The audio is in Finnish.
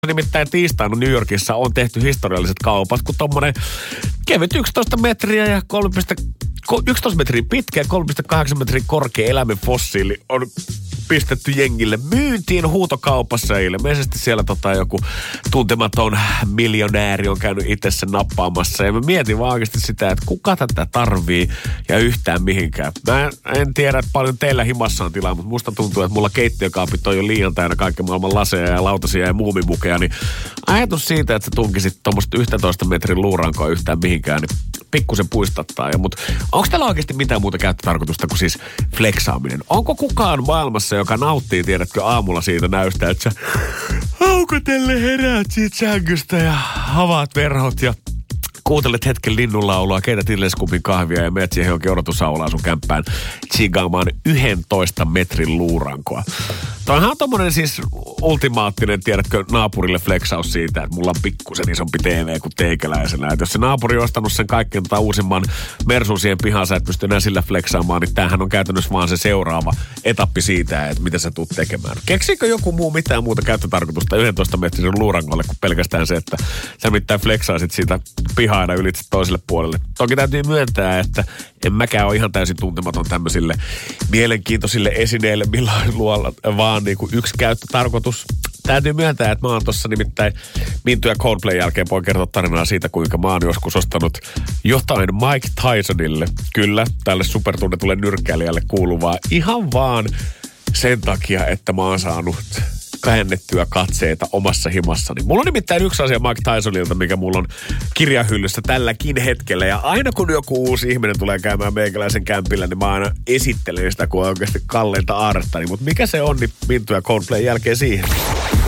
Nimittäin tiistaina New Yorkissa on tehty historialliset kaupat, kun tommonen kevyt 11 metriä ja 11 metriä pitkä ja 3,8 metriä korkea eläimenfossiili on pistetty jengille myyntiin huutokaupassa. Ilmeisesti siellä joku tuntematon miljonääri on käynyt itse sen nappaamassa. Ja mä mietin vaan oikeasti sitä, että kuka tätä tarvii ja yhtään mihinkään. Mä en tiedä, että paljon teillä himassa on tilaa, mutta musta tuntuu, että mulla keittiökaapit on jo liian täynnä kaiken maailman laseja ja lautasia ja muumimukeja. Niin ajatus siitä, että sä tunkisit tuommoista 11 metrin luurankoa yhtään mihinkään, niin pikkusen puistattaa. Mutta onko täällä oikeasti mitään muuta käyttötarkoitusta kuin siis flexaaminen? Onko kukaan maailmassa, joka nauttii, tiedätkö, aamulla siitä näystä, että sä haukotelle heräät siitä sängystä ja avaat verhot ja kuuntelet hetken linnunlaulua, keität itsellesi kupin kahvia ja menet siihen johonkin odotusaulaan sun kämppään chigaamaan 11 metrin luurankoa. Toihan on tommonen siis ultimaattinen, tiedätkö, naapurille flexaus siitä, että mulla on pikkusen isompi TV kuin teikäläisenä. Että jos se naapuri on ostanut sen kaikkein uusimman Mersun siihen pihaan, sä et pysty enää sillä flexaamaan, niin tämähän on käytännössä vaan se seuraava etappi siitä, että mitä sä tuut tekemään. Keksiikö joku muu mitään muuta käyttötarkoitusta 11 metrin luurangolle kuin pelkästään se, että sä mitään flexaasit siitä pihaa aina ylitse toiselle puolelle. Toki täytyy myöntää, että en mäkään ole ihan täysin tuntematon tämmöisille mielenkiintoisille esineille, milloin luolla vaan niin kuin yksi käyttötarkoitus. Täytyy myöntää, että mä oon tossa nimittäin Mintu ja Coldplay jälkeen voin kertoa tarinaa siitä, kuinka mä oon joskus ostanut jotain Mike Tysonille. Kyllä, tälle supertunnetulle nyrkkeilijälle kuuluvaa ihan vaan sen takia, että mä oon saanut käännettyä katseita omassa himassani. Mulla on nimittäin yksi asia Mike Tysonilta, mikä mulla on kirjahyllyssä tälläkin hetkellä. Ja aina kun joku uusi ihminen tulee käymään meikäläisen kämpillä, niin mä aina esittelen sitä, kun on oikeasti kalleinta aarrettani. Mutta mikä se on, niin Mintu ja Coldplay jälkeen siihen.